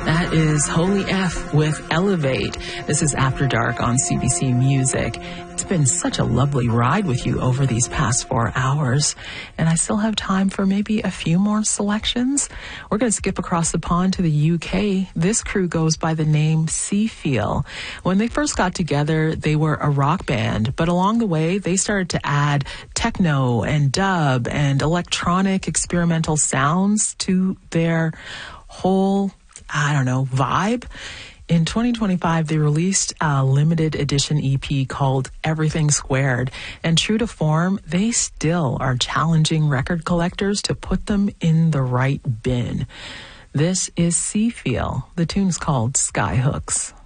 That is Holy F with Elevate. This is After Dark on CBC Music. It's been such a lovely ride with you over these past 4 hours, and I still have time for maybe a few more selections. We're going to skip across the pond to the UK. This crew goes by the name Seafeel. When they first got together, they were a rock band, but along the way, they started to add techno and dub and electronic experimental sounds to their whole vibe. In 2025, they released a limited edition EP called Everything Squared. And true to form, they still are challenging record collectors to put them in the right bin. This is Seafeel. The tune's called Skyhooks.